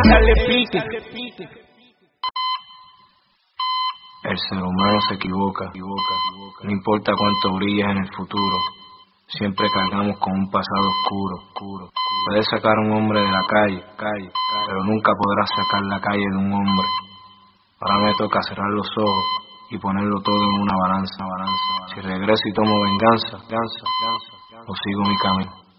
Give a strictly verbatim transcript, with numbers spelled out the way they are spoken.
dale pique. El ser humano se equivoca, equivoca, no importa cuánto brilles en el futuro, siempre cargamos con un pasado oscuro, oscuro. Puedes sacar a un hombre de la calle, calle, pero nunca podrás sacar la calle de un hombre. Ahora me toca cerrar los ojos y ponerlo todo en una balanza, balanza, balanza. Si regreso y tomo venganza, venganza, venganza, o sigo mi camino.